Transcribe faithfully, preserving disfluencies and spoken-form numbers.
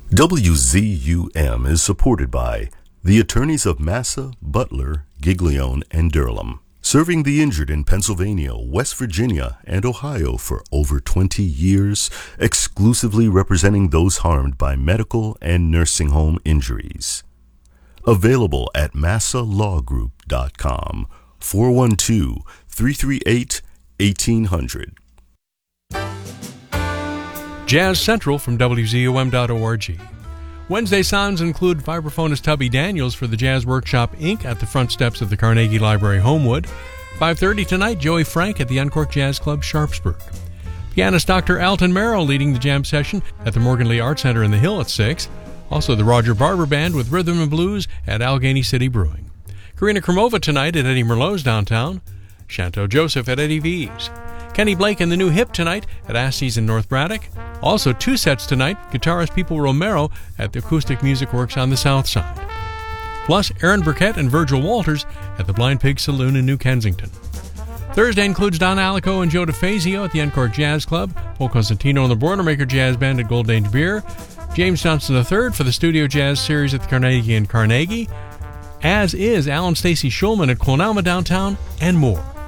W Z U M is supported by the attorneys of Massa, Butler, Giglione, and Durham, serving the injured in Pennsylvania, West Virginia, and Ohio for over twenty years, exclusively representing those harmed by medical and nursing home injuries. Available at massa law group dot com, four one two, three three eight, one eight hundred. Jazz Central from W Z U M dot org. Wednesday sounds include vibraphonist Tubby Daniels for the Jazz Workshop Incorporated at the front steps of the Carnegie Library, Homewood. five thirty tonight, Joey Frank at the Uncorked Jazz Club, Sharpsburg. Pianist Doctor Alton Merrill leading the jam session at the Morgan Lee Art Center in the Hill at six. Also, the Roger Barber Band with Rhythm and Blues at Allegheny City Brewing. Karina Kromova tonight at Eddie Merlot's downtown. Shanto Joseph at Eddie V's. Kenny Blake and the New Hip tonight at Asties in North Braddock. Also, two sets tonight, guitarist People Romero at the Acoustic Music Works on the South Side. Plus, Aaron Burkett and Virgil Walters at the Blind Pig Saloon in New Kensington. Thursday includes Don Alico and Joe DeFazio at the Uncorked Jazz Club, Paul Constantino and the Boilermaker Jazz Band at Gold Age Beer, James Johnson the third for the Studio Jazz Series at the Carnegie in Carnegie, as is Alan Stacy Schulman at Quonalma downtown, and more.